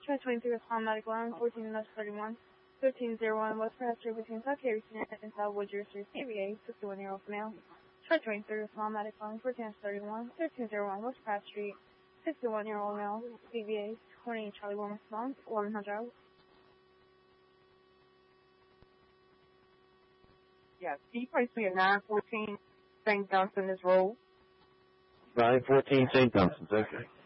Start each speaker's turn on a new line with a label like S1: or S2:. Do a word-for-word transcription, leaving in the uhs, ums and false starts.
S1: Try twenty-three with Palmatic Line, fourteen West thirty-one, fifteen oh one West Pratt Street between South Carey and Southwood, Jersey, C V A, sixty-one-year-old male. Try twenty-three with Palmatic Line, fourteen thirty-one, fifteen oh one West Pratt Street, sixty-one-year-old male, C V A, twenty Charlie one response, eleven hundred out.
S2: Yes, can you place me at nine fourteen Saint Dunstan's Road?
S3: nine fourteen Saint Dunstan's, okay.